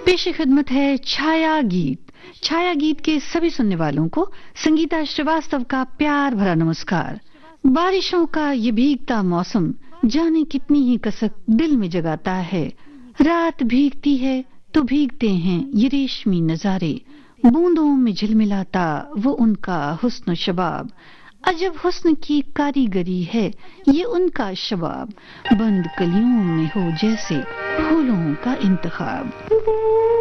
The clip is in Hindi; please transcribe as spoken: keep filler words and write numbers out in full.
पेश खिदमत है छाया गीत। छाया गीत के सभी सुनने वालों को संगीता श्रीवास्तव का प्यार भरा नमस्कार। बारिशों का ये भीगता मौसम जाने कितनी ही कसक दिल में जगाता है। रात भीगती है तो भीगते हैं ये रेशमी नजारे, बूंदों में झिलमिलाता वो उनका हुस्न शबाब। अजब हुस्न की कारीगरी है ये उनका शबाब, बंद कलियों में हो जैसे फूलों का इंतखाब।